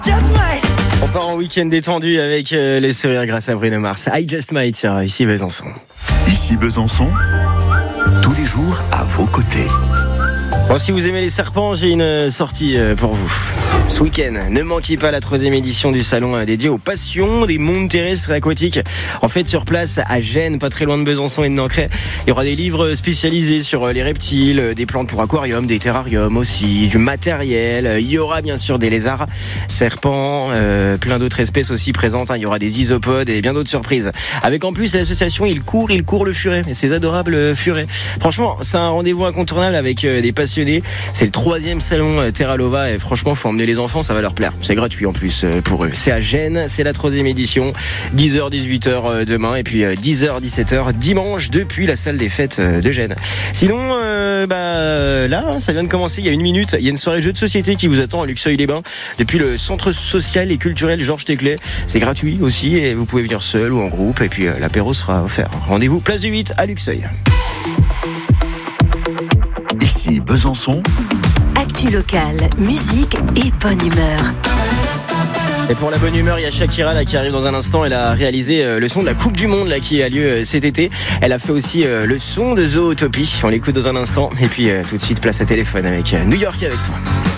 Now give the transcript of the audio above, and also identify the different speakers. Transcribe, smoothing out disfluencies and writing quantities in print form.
Speaker 1: On part en week-end détendu avec les sourires grâce à Bruno Mars. I Just Might sur Ici Besançon.
Speaker 2: Ici Besançon, tous les jours à vos côtés.
Speaker 1: Bon, si vous aimez les serpents, j'ai une sortie pour vous. Ce week-end, ne manquez pas la 3e édition du salon dédié aux passions des mondes terrestres et aquatiques. En fait, sur place, à Gênes, pas très loin de Besançon et de Nancray, il y aura des livres spécialisés sur les reptiles, des plantes pour aquarium, des terrariums aussi, du matériel. Il y aura bien sûr des lézards, serpents, plein d'autres espèces aussi présentes. Il y aura des isopodes et bien d'autres surprises. Avec en plus l'association Il court le furet. Et ces adorables furets. Franchement, c'est un rendez-vous incontournable avec des passionnés. C'est le 3e salon Terralova et franchement, faut emmener les enfants, ça va leur plaire. C'est gratuit en plus pour eux. C'est à Gênes, c'est la 3e édition. 10h, 18h demain et puis 10h, 17h dimanche depuis la salle des fêtes de Gênes. Sinon, là, ça vient de commencer il y a 1 minute. Il y a une soirée jeux de société qui vous attend à Luxeuil-les-Bains depuis le centre social et culturel Georges Teclet. C'est gratuit aussi et vous pouvez venir seul ou en groupe et puis l'apéro sera offert. Rendez-vous place du 8 à Luxeuil.
Speaker 2: Ici Besançon.
Speaker 3: Actu locale, musique et bonne humeur.
Speaker 1: Et pour la bonne humeur, il y a Shakira là, qui arrive dans un instant. Elle a réalisé le son de la Coupe du Monde là, qui a lieu cet été. Elle a fait aussi le son de Zootopie. On l'écoute dans un instant. Et puis tout de suite, place à téléphone avec New York avec toi.